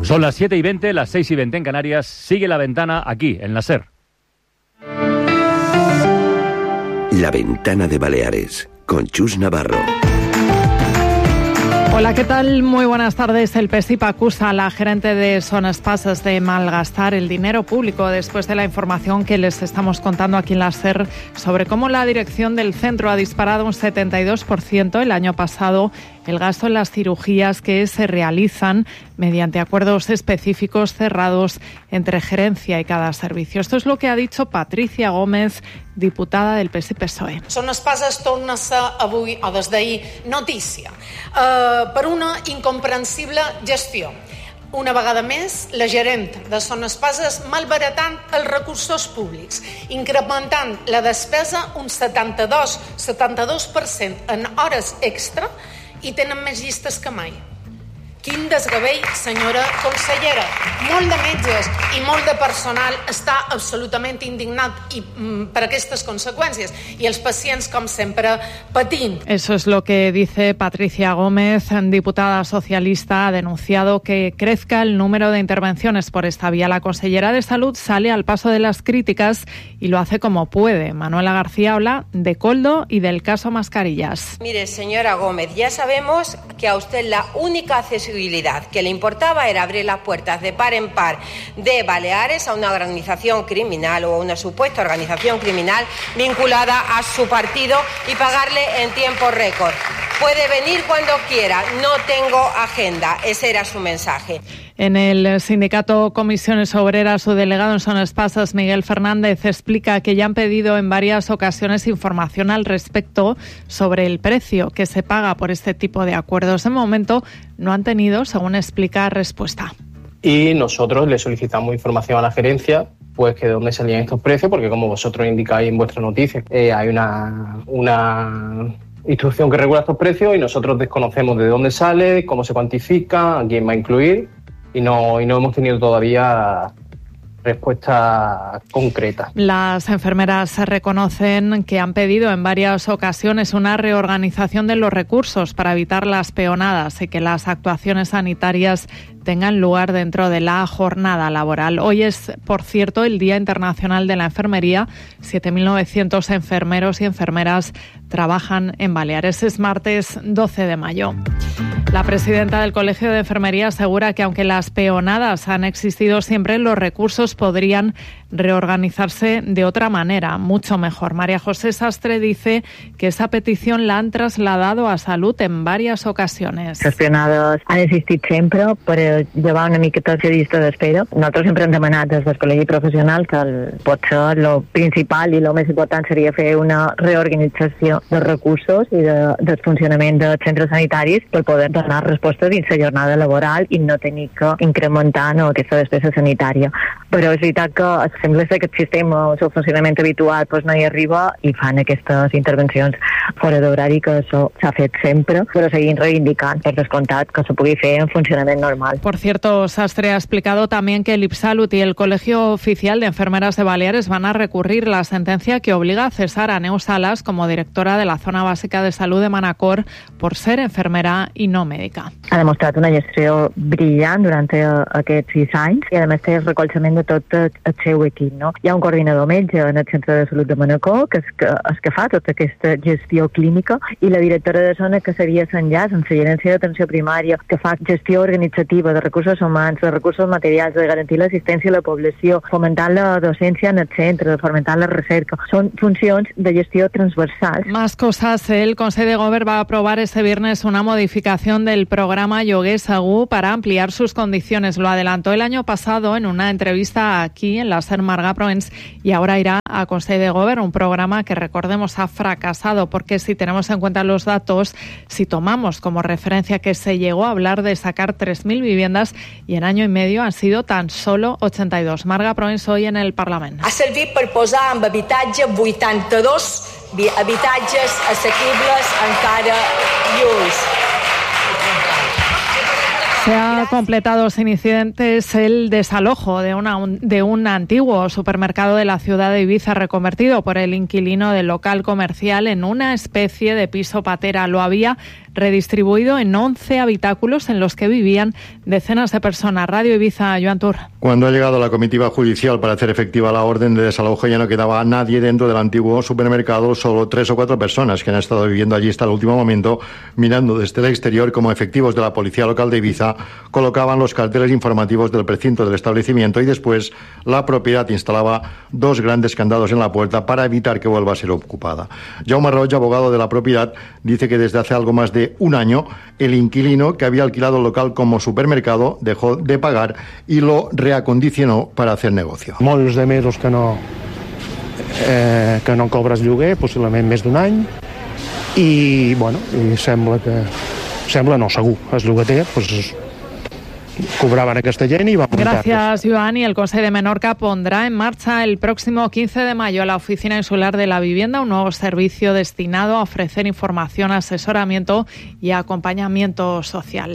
Son las 7:20, las 6:20 en Canarias. Sigue La Ventana aquí, en la SER. La Ventana de Baleares, con Chus Navarro. Hola, ¿qué tal? Muy buenas tardes. El PSIP acusa a la gerente de Son Espases de malgastar el dinero público después de la información que les estamos contando aquí en la SER sobre cómo la dirección del centro ha disparado un 72% el año pasado el gasto en las cirugías que se realizan mediante acuerdos específicos cerrados entre gerencia y cada servicio. Esto es lo que ha dicho Patricia Gómez, diputada del PSI-PSOE. Son Espases torna a ser avui, o des d'ahir, notícia per una incomprensible gestió. Una vegada més, la gerent de Son Espases malbaratant els recursos públics, incrementant la despesa un 72% en hores extra i tenen més llistes que mai. Quin desgavell, senyora consellera. Molt de metges i molt de personal està absolutament indignat per aquestes conseqüències i els pacients, com sempre, patint. Eso es lo que dice Patricia Gómez, diputada socialista. Ha denunciado que crezca el número de intervenciones por esta vía. La consellera de Salud sale al paso de las críticas y lo hace como puede. Manuela García habla de Koldo y del caso Mascarillas. Mire, señora Gómez, ya sabemos que a usted la única accesibilidad que le importaba era abrir las puertas de par en par de Baleares a una organización criminal o a una supuesta organización criminal vinculada a su partido y pagarle en tiempo récord. Puede venir cuando quiera, no tengo agenda. Ese era su mensaje. En el sindicato Comisiones Obreras, su delegado en Son Espases, Miguel Fernández, explica que ya han pedido en varias ocasiones información al respecto sobre el precio que se paga por este tipo de acuerdos. De momento no han tenido, según explica, respuesta. Y nosotros le solicitamos información a la gerencia, pues que de dónde salían estos precios, porque como vosotros indicáis en vuestra noticia, hay una instrucción que regula estos precios y nosotros desconocemos de dónde sale, cómo se cuantifica, a quién va a incluir. Y no hemos tenido todavía respuesta concreta. Las enfermeras reconocen que han pedido en varias ocasiones una reorganización de los recursos para evitar las peonadas y que las actuaciones sanitarias tengan lugar dentro de la jornada laboral. Hoy es, por cierto, el Día Internacional de la Enfermería. 7.900 enfermeros y enfermeras trabajan en Baleares. Es martes 12 de mayo. La presidenta del Colegio de Enfermería asegura que aunque las peonadas han existido siempre, los recursos podrían reorganizarse de otra manera, mucho mejor. María José Sastre dice que esa petición la han trasladado a Salud en varias ocasiones. Les peonadas han existit sempre, però llevar una miqueta de llista d'espera. Nosaltres sempre hem demanat des del col·legi professional que potser el principal i el més important seria fer una reorganització dels recursos i del funcionament dels centres sanitaris per poder donar resposta dins la jornada laboral i no tenir que incrementar aquesta despesa sanitària. Però és veritat que sembla que aquest sistema, el seu funcionament habitual, no hi arriba i fan aquestes intervencions fora d'horari, que això s'ha fet sempre, però seguim reivindicant, per descomptat, que se pugui fer en funcionament normal. Por cierto, Sastre ha explicado también que el IPSALUT y el Colegio Oficial de Enfermeras de Baleares van a recurrir la sentencia que obliga a cesar a Neus Salas como directora de la Zona Bàsica de Salut de Manacor por ser enfermera i no mèdica. Ha demostrat una gestió brillant durant aquests 6 anys i a més té el recolzament de tot el seu equip. No? Hi ha un coordinador metge en el Centre de Salut de Manacor que fa tota aquesta gestió clínica i la directora de zona que seria l'enllaç amb la gerència d'atenció primària que fa gestió organitzativa de recursos humans, de recursos materials, de garantir l'assistència a la població, fomentant la docència en el centre, fomentant la recerca. Són funcions de gestió transversals. Más cosas. El Consejo de Govern va a aprobar este viernes una modificación del programa Lloguer Segur para ampliar sus condiciones. Lo adelantó el año pasado en una entrevista aquí en la SER Marga Proens y ahora irá a Consejo de Govern, un programa que, recordemos, ha fracasado porque si tenemos en cuenta los datos, si tomamos como referencia que se llegó a hablar de sacar 3.000 viviendas y en año y medio han sido tan solo 82. Marga Proens hoy en el Parlament. Ha servit per posar en habitatge 82 habitatges assequibles encara lluny. Se ha ha completado sin incidentes el desalojo de un antiguo supermercado de la ciudad de Ibiza, reconvertido por el inquilino del local comercial en una especie de piso patera. Lo había redistribuido en 11 habitáculos en los que vivían decenas de personas. Radio Ibiza, Joan Tur. Cuando ha llegado la comitiva judicial para hacer efectiva la orden de desalojo, ya no quedaba nadie dentro del antiguo supermercado, solo 3 o 4 personas que han estado viviendo allí hasta el último momento, mirando desde el exterior como efectivos de la policía local de Ibiza colocaban los carteles informativos del precinto del establecimiento, y después la propiedad instalaba 2 grandes candados en la puerta para evitar que vuelva a ser ocupada. Jaume Roig, abogado de la propiedad, dice que desde hace algo más de un año el inquilino que había alquilado el local como supermercado dejó de pagar y lo reacondicionó para hacer negocio. Molts de mesos que no cobres lloguer, possiblement més d'un any, i sembla no, segur, els llogater cobraban a aquesta gent y vamos. Gracias, Joan. Y el Consejo de Menorca pondrá en marcha el próximo 15 de mayo la Oficina Insular de la Vivienda, un nuevo servicio destinado a ofrecer información, asesoramiento y acompañamiento social.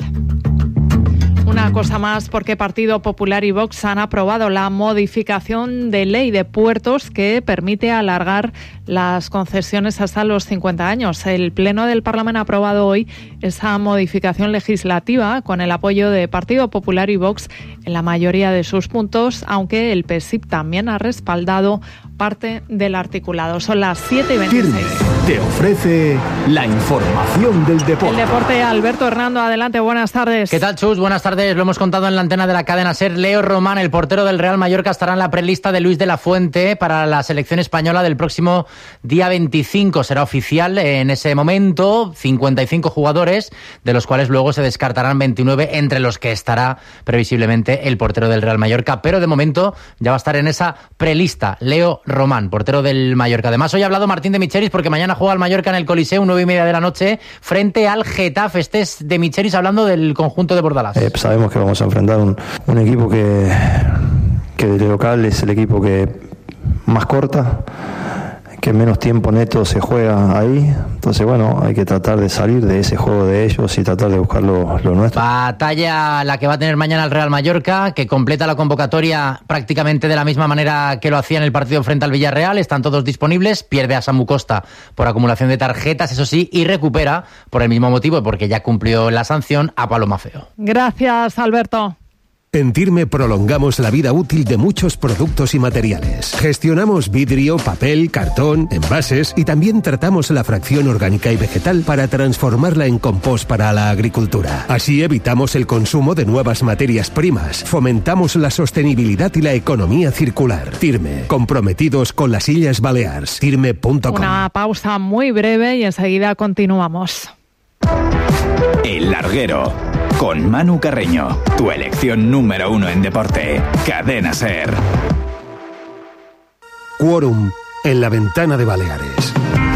Una cosa más, porque Partido Popular y Vox han aprobado la modificación de ley de puertos que permite alargar las concesiones hasta los 50 años. El Pleno del Parlamento ha aprobado hoy esa modificación legislativa con el apoyo de Partido Popular y Vox en la mayoría de sus puntos, aunque el PSIP también ha respaldado parte del articulado. Son las 7:26. Firme te ofrece la información del deporte. El deporte, Alberto Hernando, adelante, buenas tardes. ¿Qué tal, Chus? Buenas tardes. Lo hemos contado en la antena de la cadena SER. Leo Román, el portero del Real Mallorca, estará en la prelista de Luis de la Fuente para la selección española del próximo día 25. Será oficial en ese momento 55 jugadores, de los cuales luego se descartarán 29, entre los que estará previsiblemente el portero del Real Mallorca. Pero de momento ya va a estar en esa prelista Leo Román, portero del Mallorca. Además, hoy ha hablado Martín de Michelis porque mañana juega el Mallorca en el Coliseo, 9:30 de la noche, frente al Getafe. Este es de Michelis hablando del conjunto de Bordalás. Sabemos que vamos a enfrentar un equipo que de local es el equipo que más corta, que menos tiempo neto se juega ahí. Entonces, bueno, hay que tratar de salir de ese juego de ellos y tratar de buscar lo nuestro. Batalla la que va a tener mañana el Real Mallorca, que completa la convocatoria prácticamente de la misma manera que lo hacía en el partido frente al Villarreal. Están todos disponibles. Pierde a Samu Costa por acumulación de tarjetas, eso sí, y recupera por el mismo motivo, porque ya cumplió la sanción, a Paloma Feo. Gracias, Alberto. En Tirme prolongamos la vida útil de muchos productos y materiales. Gestionamos vidrio, papel, cartón, envases y también tratamos la fracción orgánica y vegetal para transformarla en compost para la agricultura. Así evitamos el consumo de nuevas materias primas, fomentamos la sostenibilidad y la economía circular. Tirme, comprometidos con las Illes Balears. Tirme.com. Una pausa muy breve y enseguida continuamos. El Larguero, con Manu Carreño, tu elección número 1 en deporte. Cadena SER. Quórum en la Ventana de Baleares.